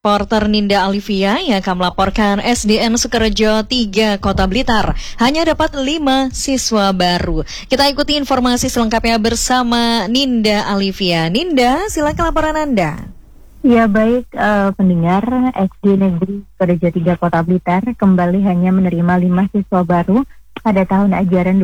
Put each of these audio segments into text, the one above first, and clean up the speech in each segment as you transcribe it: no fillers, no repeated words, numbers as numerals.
Reporter Ninda Alivia yang akan melaporkan SDN Sukorejo 3 Kota Blitar hanya dapat 5 siswa baru. Kita ikuti informasi selengkapnya bersama Ninda Alivia. Ninda, silakan laporan Anda. Ya baik, pendengar, SD Negeri Sukorejo 3 Kota Blitar kembali hanya menerima 5 siswa baru pada tahun ajaran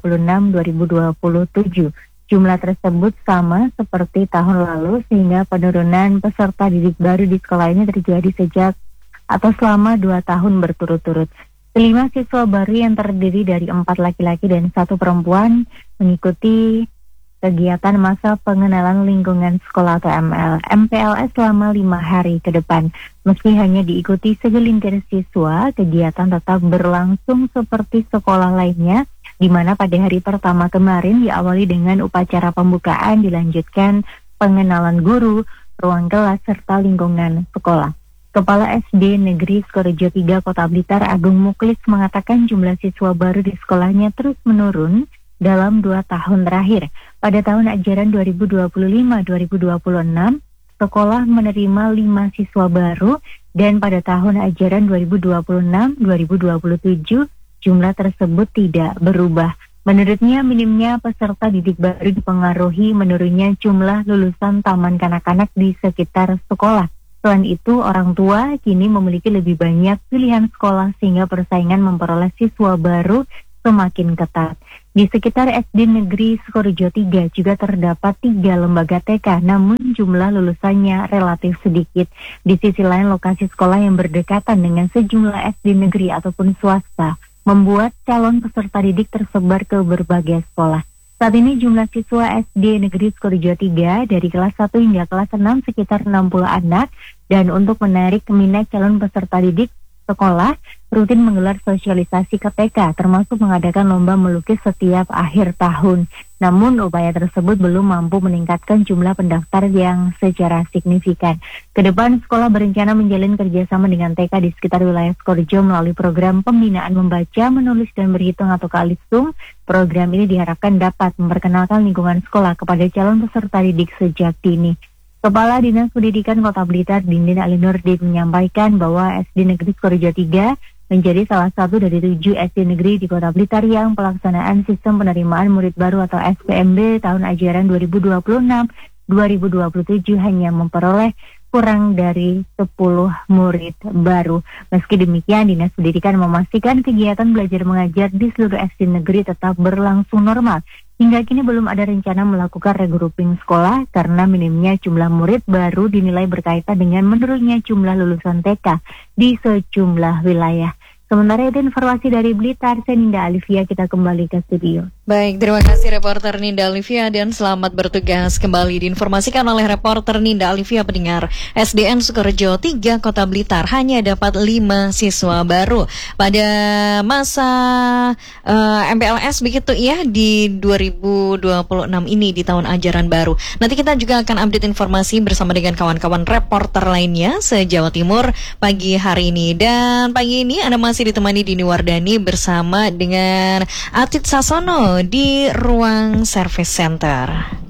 2026-2027. Jumlah tersebut sama seperti tahun lalu sehingga penurunan peserta didik baru di sekolah ini terjadi sejak atau selama 2 tahun berturut-turut. 5 siswa baru yang terdiri dari 4 laki-laki dan 1 perempuan mengikuti kegiatan masa pengenalan lingkungan sekolah atau MPLS selama 5 hari ke depan. Meski hanya diikuti segelintir siswa, kegiatan tetap berlangsung seperti sekolah lainnya, di mana pada hari pertama kemarin diawali dengan upacara pembukaan, dilanjutkan pengenalan guru, ruang kelas, serta lingkungan sekolah. Kepala SD Negeri Sukorejo 3 Kota Blitar Agung Muklis mengatakan jumlah siswa baru di sekolahnya terus menurun dalam 2 tahun terakhir. Pada tahun ajaran 2025-2026, sekolah menerima 5 siswa baru dan pada tahun ajaran 2026-2027, jumlah tersebut tidak berubah. Menurutnya, minimnya peserta didik baru dipengaruhi menurunnya jumlah lulusan taman kanak-kanak di sekitar sekolah. Selain itu, orang tua kini memiliki lebih banyak pilihan sekolah sehingga persaingan memperoleh siswa baru semakin ketat. Di sekitar SD Negeri Sukorejo 3 juga terdapat 3 lembaga TK, namun jumlah lulusannya relatif sedikit. Di sisi lain, lokasi sekolah yang berdekatan dengan sejumlah SD negeri ataupun swasta membuat calon peserta didik tersebar ke berbagai sekolah. Saat ini jumlah siswa SD Negeri Sukorejo 3 dari kelas 1 hingga kelas 6 sekitar 60 anak, dan untuk menarik minat calon peserta didik, sekolah rutin menggelar sosialisasi ke TK, termasuk mengadakan lomba melukis setiap akhir tahun. Namun upaya tersebut belum mampu meningkatkan jumlah pendaftar yang secara signifikan. Kedepan sekolah berencana menjalin kerjasama dengan TK di sekitar wilayah Sukorejo melalui program pembinaan membaca, menulis, dan berhitung atau KALISUM. Program ini diharapkan dapat memperkenalkan lingkungan sekolah kepada calon peserta didik sejak dini. Kepala Dinas Pendidikan Kota Blitar, Dindin Ali Nurdin, menyampaikan bahwa SD Negeri Sukorejo 3 menjadi salah satu dari 7 SD negeri di Kota Blitar yang pelaksanaan sistem penerimaan murid baru atau SPMB tahun ajaran 2026-2027 hanya memperoleh kurang dari 10 murid baru. Meski demikian, Dinas Pendidikan memastikan kegiatan belajar mengajar di seluruh SD negeri tetap berlangsung normal. Hingga kini belum ada rencana melakukan regrouping sekolah karena minimnya jumlah murid baru dinilai berkaitan dengan menurunnya jumlah lulusan TK di sejumlah wilayah. Sementara itu informasi dari Blitar, saya Ninda Alivia, kita kembali ke studio. Baik, terima kasih reporter Ninda Alivia dan selamat bertugas kembali. Diinformasikan oleh reporter Ninda Alivia, pendengar, SDN Sukorejo 3 Kota Blitar hanya dapat 5 siswa baru pada masa MPLS begitu ya di 2026 ini di tahun ajaran baru. Nanti kita juga akan update informasi bersama dengan kawan-kawan reporter lainnya se-Jawa Timur pagi hari ini. Dan pagi ini Anda masih ditemani Dini Wardani bersama dengan Atit Sasono di Ruang Service Center.